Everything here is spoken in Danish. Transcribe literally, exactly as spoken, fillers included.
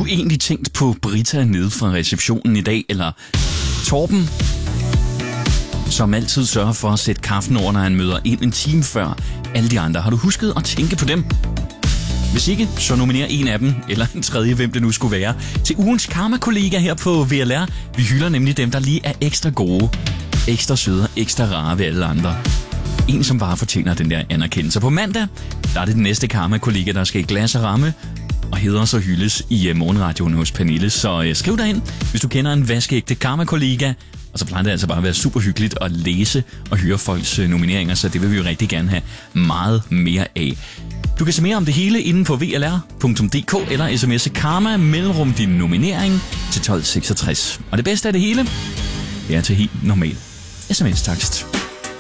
du egentlig tænkt på Britta nede fra receptionen i dag, eller Torben, som altid sørger for at sætte kaffen over, når han møder ind en time før alle de andre? Har du husket at tænke på dem? Hvis ikke, så nominer en af dem, eller en tredje, hvem det nu skulle være, til ugens karma-kollega her på V L R. Vi hylder nemlig dem, der lige er ekstra gode, ekstra søde, ekstra rare ved alle andre. En, som bare fortjener den der anerkendelse. På mandag, der er det den næste karma-kollega, der skal i glas og ramme, og hedder så hyldes i morgenradioen hos Pernille. Så øh, skriv dig ind, hvis du kender en vaskeægte karma-kollega. Og så plejer det altså bare at være super hyggeligt at læse og høre folks øh, nomineringer, så det vil vi jo rigtig gerne have meget mere af. Du kan se mere om det hele inde på v l r punktum d k eller sms'e karma mellemrum din nominering til tolv seksogtres. Og det bedste af det hele, det er til helt normal sms-takst.